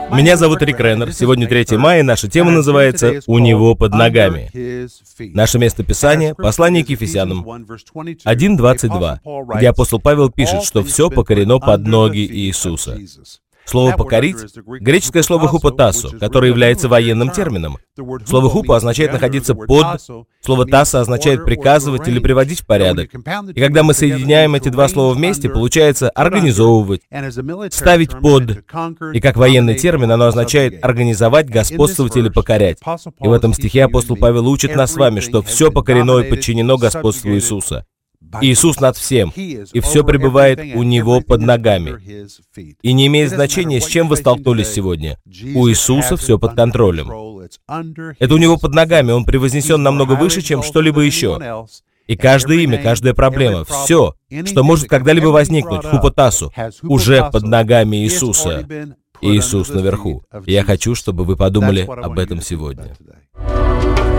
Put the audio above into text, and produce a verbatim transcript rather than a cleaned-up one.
Меня зовут Рик Реннер. Сегодня третье мая, и наша тема называется «У него под ногами». Наше место Писания — послание к Ефесянам один двадцать два, где апостол Павел пишет, что все покорено под ноги Иисуса. Слово «покорить» — греческое слово «хупотасо», которое является военным термином. Слово «хупа» означает находиться под, слово «таса» означает приказывать или приводить в порядок. И когда мы соединяем эти два слова вместе, получается организовывать, ставить под. И как военный термин оно означает организовать, господствовать или покорять. И в этом стихе апостол Павел учит нас с вами, что все покорено и подчинено господству Иисуса. Иисус над всем, и все пребывает у Него под ногами. И не имеет значения, с чем вы столкнулись сегодня. У Иисуса все под контролем. Это у Него под ногами, Он превознесен намного выше, чем что-либо еще. И каждое имя, каждая проблема, все, что может когда-либо возникнуть, хупотасу, уже под ногами Иисуса. Иисус наверху. И я хочу, чтобы вы подумали об этом сегодня.